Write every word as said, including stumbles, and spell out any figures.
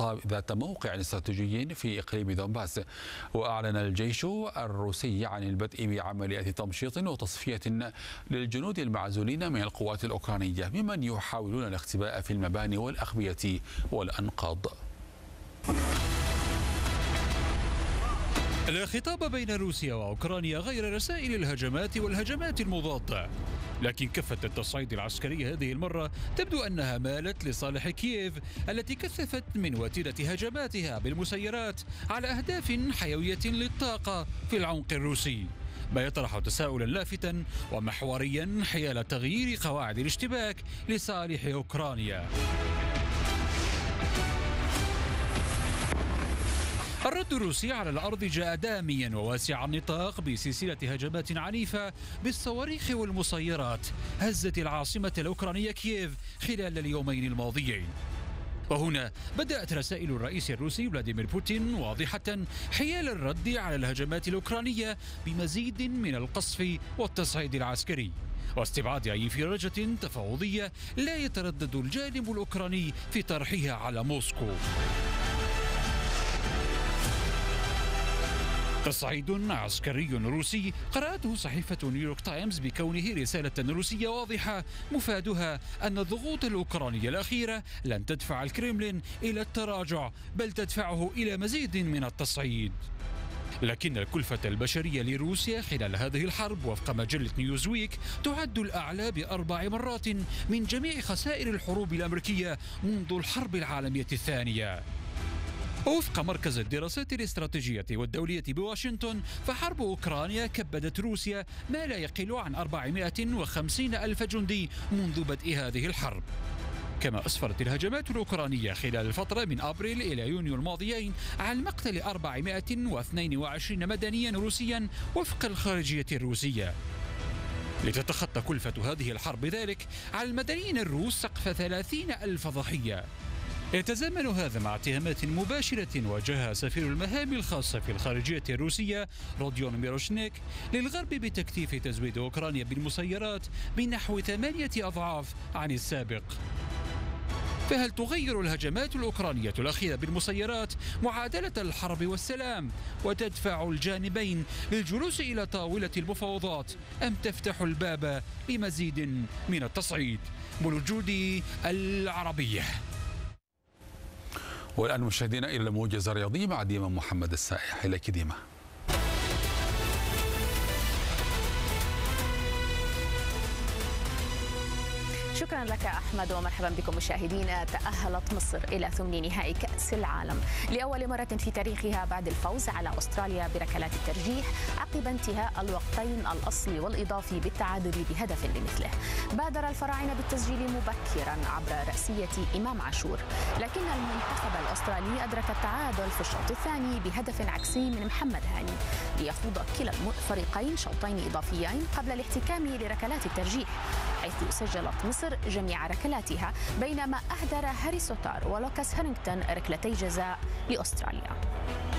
ذات موقع استراتيجي في إقليم دونباس. وأعلن الجيش الروسي عن البدء بعمليات تمشيط وتصفية للجنود المعزولين من القوات الأوكرانية ممن يحاولون الاختباء في المباني والأخبية والأنقاض. لا خطاب بين روسيا وأوكرانيا غير رسائل الهجمات والهجمات المضادة، لكن كفة التصعيد العسكري هذه المرة تبدو أنها مالت لصالح كييف التي كثفت من وتيرة هجماتها بالمسيرات على أهداف حيوية للطاقة في العمق الروسي، ما يطرح تساؤلا لافتا ومحوريا حيال تغيير قواعد الاشتباك لصالح أوكرانيا. الرد الروسي على الأرض جاء داميا وواسع النطاق بسلسلة هجمات عنيفة بالصواريخ والمسيرات هزت العاصمة الأوكرانية كييف خلال اليومين الماضيين. وهنا بدأت رسائل الرئيس الروسي فلاديمير بوتين واضحة حيال الرد على الهجمات الأوكرانية بمزيد من القصف والتصعيد العسكري واستبعاد أي فرجة تفاوضية لا يتردد الجانب الأوكراني في طرحها على موسكو. تصعيد عسكري روسي قرأته صحيفة نيويورك تايمز بكونه رسالة روسية واضحة مفادها أن الضغوط الأوكرانية الأخيرة لن تدفع الكرملين إلى التراجع بل تدفعه إلى مزيد من التصعيد. لكن الكلفة البشرية لروسيا خلال هذه الحرب وفق مجلة نيوزويك تعد الأعلى بأربع مرات من جميع خسائر الحروب الأمريكية منذ الحرب العالمية الثانية. وفق مركز الدراسات الاستراتيجية والدولية بواشنطن فحرب أوكرانيا كبدت روسيا ما لا يقل عن أربعمائة وخمسين ألف جندي منذ بدء هذه الحرب. كما أسفرت الهجمات الأوكرانية خلال الفترة من أبريل إلى يونيو الماضيين عن مقتل أربعمائة واثنين وعشرين مدنيا روسيا وفق الخارجية الروسية، لتتخطى كلفة هذه الحرب ذلك على المدنيين الروس سقف ثلاثين ألف ضحية. يتزامن هذا مع اتهامات مباشرة واجهها سفير المهام الخاصة في الخارجية الروسية روديون ميروشنيك للغرب بتكثيف تزويد أوكرانيا بالمسيرات بنحو ثمانية أضعاف عن السابق. فهل تغير الهجمات الأوكرانية الأخيرة بالمسيرات معادلة الحرب والسلام وتدفع الجانبين للجلوس إلى طاولة المفاوضات أم تفتح الباب لمزيد من التصعيد؟ بالوجود العربية. والآن مشاهدينا إلى الموجز الرياضي مع ديما محمد السائح. إليك ديما. شكرا لك أحمد ومرحبا بكم مشاهدينا. تأهلت مصر إلى ثمن نهائي كأس العالم لأول مرة في تاريخها بعد الفوز على أستراليا بركلات الترجيح عقب انتهاء الوقتين الأصلي والإضافي بالتعادل بهدف لمثله. بادر الفراعنة بالتسجيل مبكرا عبر رأسية إمام عاشور، لكن المنتخب الأسترالي أدرك التعادل في الشوط الثاني بهدف عكسي من محمد هاني ليخوض كلا الفريقين شوطين إضافيين قبل الاحتكام لركلات الترجيح، حيث سجلت مصر جميع ركلاتها بينما أهدر هاري سوتار ولوكاس هارينغتون ركلتي جزاء لأستراليا.